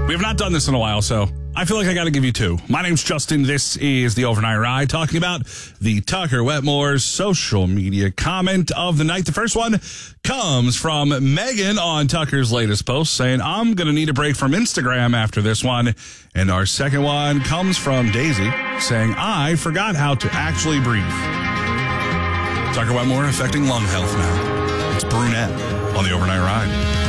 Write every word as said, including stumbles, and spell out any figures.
We have not done this in a while, so I feel like I got to give you two. My name's Justin. This is the Overnight Ride, talking about the Tucker Wetmore's social media comment of the night. The first one comes from Megan on Tucker's latest post saying, I'm going to need a break from Instagram after this one. And our second one comes from Daisy saying, I forgot how to actually breathe. Tucker Wetmore affecting lung health now. It's Brunette on the Overnight Ride.